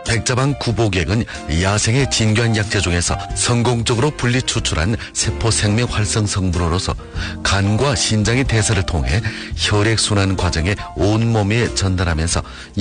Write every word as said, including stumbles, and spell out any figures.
백자방 구보객은 야생의 진귀한 약재 중에서 성공적으로 분리 추출한 세포 생명 활성 성분으로서 간과 신장의 대사를 통해 혈액순환 과정에 온몸에 전달하면서